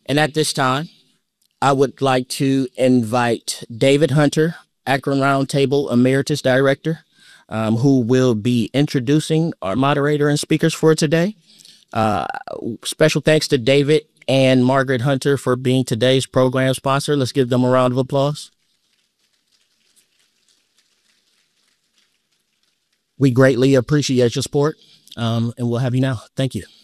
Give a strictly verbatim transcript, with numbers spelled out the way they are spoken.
And at this time, I would like to invite David Hunter, Akron Roundtable Emeritus Director, um, who will be introducing our moderator and speakers for today. Uh, special thanks to David and Margaret Hunter for being today's program sponsor. Let's give them a round of applause. We greatly appreciate your support, um, and we'll have you now. Thank you.